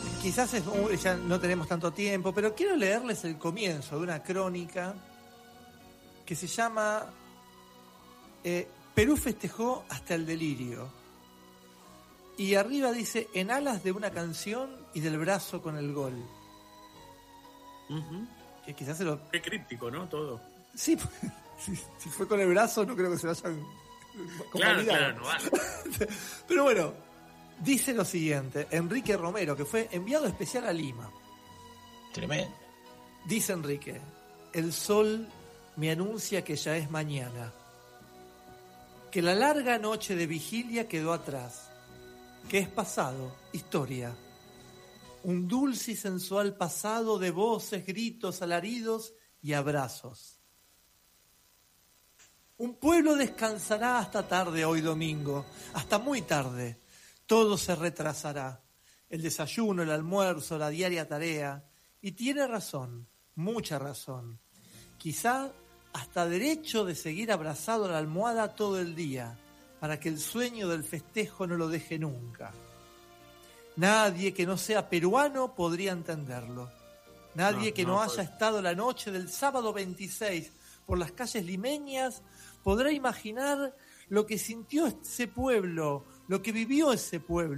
quizás ya no tenemos tanto tiempo, pero quiero leerles el comienzo de una crónica que se llama Perú festejó hasta el delirio. Y arriba dice, en alas de una canción y del brazo con el gol. Uh-huh. Que quizás se lo... Qué críptico, ¿no? Todo. Sí, si fue con el brazo no creo que se vayan... Claro, no vale. Pero bueno, dice lo siguiente, Enrique Romero, que fue enviado especial a Lima. Tremendo. Dice Enrique, el sol me anuncia que ya es mañana, que la larga noche de vigilia quedó atrás, que es pasado, historia, un dulce y sensual pasado de voces, gritos, alaridos y abrazos. Un pueblo descansará hasta tarde hoy domingo, hasta muy tarde. Todo se retrasará. El desayuno, el almuerzo, la diaria tarea. Y tiene razón, mucha razón. Quizá hasta derecho de seguir abrazado a la almohada todo el día, para que el sueño del festejo no lo deje nunca. Nadie que no sea peruano podría entenderlo. Nadie que no haya estado la noche del sábado 26 por las calles limeñas podrá imaginar lo que sintió ese pueblo, lo que vivió ese pueblo.